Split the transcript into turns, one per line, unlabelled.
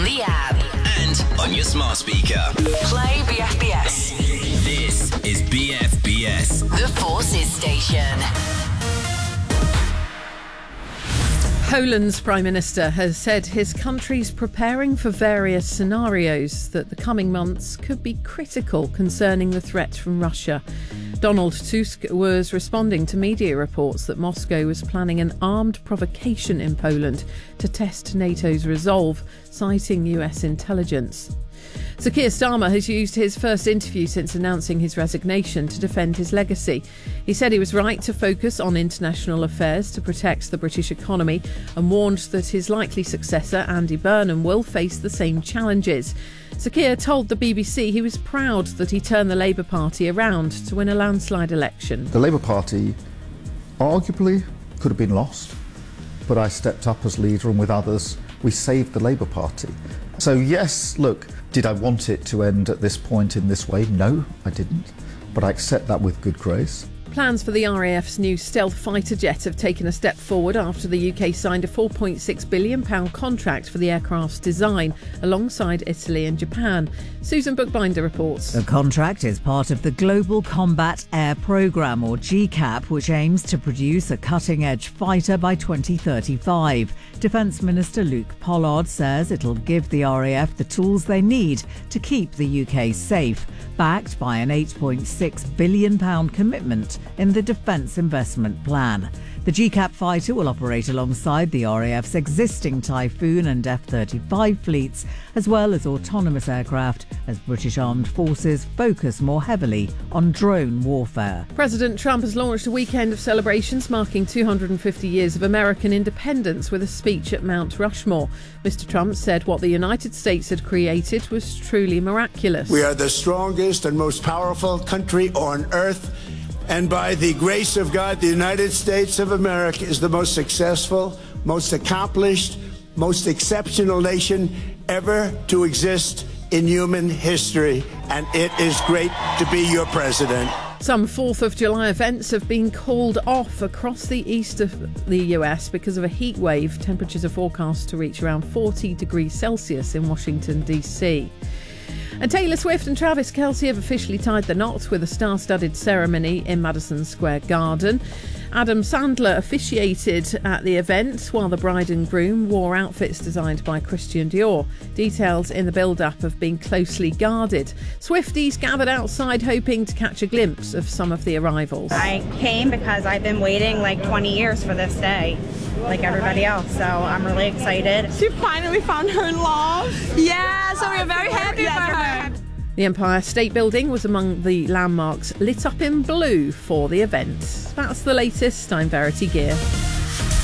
the app.
And on your smart speaker.
Play BFBS.
This is BFBS.
The Forces Station.
Poland's Prime Minister has said his country's preparing for various scenarios that the coming months could be critical concerning the threat from Russia. Donald Tusk was responding to media reports that Moscow was planning an armed provocation in Poland to test NATO's resolve, citing US intelligence. Sir Keir Starmer has used his first interview since announcing his resignation to defend his legacy. He said he was right to focus on international affairs to protect the British economy and warned that his likely successor, Andy Burnham, will face the same challenges. Sir Keir told the BBC he was proud that he turned the Labour Party around to win a landslide election.
The Labour Party arguably could have been lost, but I stepped up as leader and with others we saved the Labour Party. So yes, look, did I want it to end at this point in this way? No, I didn't. But I accept that with good grace.
Plans for the RAF's new stealth fighter jet have taken a step forward after the UK signed a £4.6 billion contract for the aircraft's design alongside Italy and Japan. Susan Bookbinder reports.
The contract is part of the Global Combat Air Programme, or GCAP, which aims to produce a cutting-edge fighter by 2035. Defence Minister Luke Pollard says it'll give the RAF the tools they need to keep the UK safe, backed by an £8.6 billion commitment in the Defence Investment Plan. The GCAP fighter will operate alongside the RAF's existing Typhoon and F-35 fleets, as well as autonomous aircraft, as British Armed Forces focus more heavily on drone warfare.
President Trump has launched a weekend of celebrations marking 250 years of American independence with a speech at Mount Rushmore. Mr. Trump said what the United States had created was truly miraculous.
We are the strongest and most powerful country on earth. And by the grace of God, the United States of America is the most successful, most accomplished, most exceptional nation ever to exist in human history. And it is great to be your president.
Some 4th of July events have been called off across the east of the US because of a heat wave. Temperatures are forecast to reach around 40 degrees Celsius in Washington, D.C. And Taylor Swift and Travis Kelce have officially tied the knot with a star-studded ceremony in Madison Square Garden. Adam Sandler officiated at the event while the bride and groom wore outfits designed by Christian Dior. Details in the build-up have been closely guarded. Swifties gathered outside hoping to catch a glimpse of some of the arrivals.
I came because I've been waiting like 20 years for this day, like everybody else, so I'm really excited.
She finally found her love. Yeah, so we're very happy for her.
The Empire State Building was among the landmarks lit up in blue for the event. That's the latest. I'm Verity Gear.